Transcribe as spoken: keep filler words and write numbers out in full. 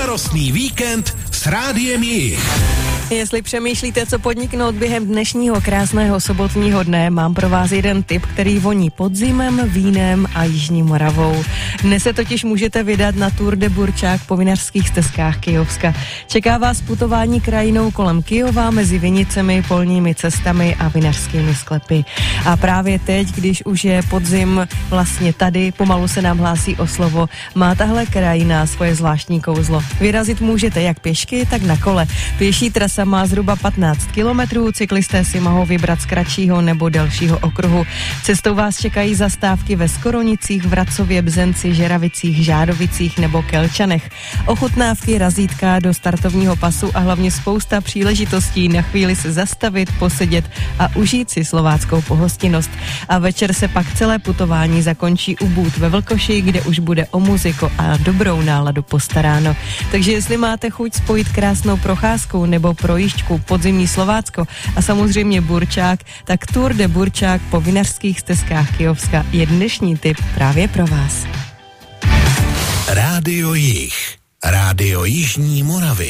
Bezstarostný víkend s Rádiem Jich. Jestli přemýšlíte, co podniknout během dnešního krásného sobotního dne, mám pro vás jeden tip, který voní podzimem, vínem a Jižní Moravou. Dnes se totiž můžete vydat na Tour de Burčák po vinařských stezkách Kyjovska. Čeká vás putování krajinou kolem Kyjova mezi vinicemi, polními cestami a vinařskými sklepy. A právě teď, když už je podzim vlastně tady, pomalu se nám hlásí o slovo, má tahle krajina svoje zvláštní kouzlo. Vyrazit můžete jak pěšky, tak na kole. Pěší trasa má zhruba patnáct kilometrů, cyklisté si mohou vybrat z kratšího nebo delšího okruhu. Cestou vás čekají zastávky ve Skoronicích, Vracově, Bzenci, Žeravicích, Žádovicích nebo Kelčanech. Ochutnávky, razítka do startovního pasu a hlavně spousta příležitostí na chvíli se zastavit, posedět a užít si slováckou pohostinnost. A večer se pak celé putování zakončí u Bůd ve Vlkoši, kde už bude o muziku a dobrou náladu postaráno. Takže jestli máte chuť spojit krásnou procházkou nebo projížďku podzimní Slovácko a samozřejmě Burčák, tak Tour de Burčák po vinařských stezkách Kyjovska je dnešní tip právě pro vás. Rádio Jich. Rádio Jižní Moravy.